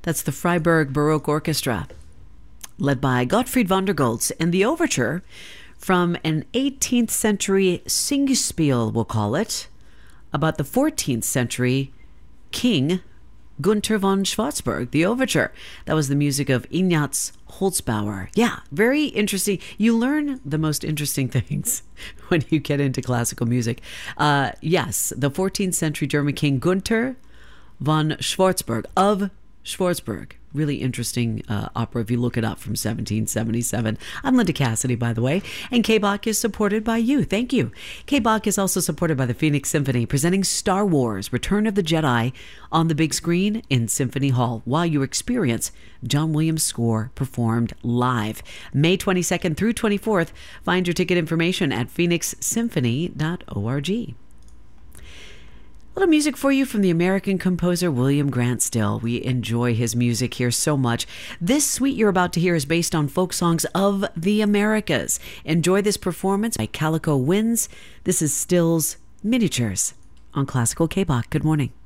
That's the Freiburg Baroque Orchestra, led by Gottfried van der Goltz, and the overture from an 18th century Singspiel, we'll call it, about the 14th century king Gunther von Schwarzburg, the overture. That was the music of Ignaz Holzbauer. Yeah, very interesting. You learn the most interesting things when you get into classical music. Yes, the 14th century German king Gunther von Schwarzburg of Schwarzburg. Really interesting opera if you look it up, from 1777. I'm Linda Cassidy, by the way, and K-Bach is supported by you. Thank you. K-Bach is also supported by the Phoenix Symphony, presenting Star Wars Return of the Jedi on the big screen in Symphony Hall while you experience John Williams' score performed live. May 22nd through 24th. Find your ticket information at phoenixsymphony.org. A little music for you from the American composer William Grant Still. We enjoy his music here so much. This suite you're about to hear is based on folk songs of the Americas. Enjoy this performance by Calico Winds. This is Still's Miniatures on Classical K-Bach. Good morning.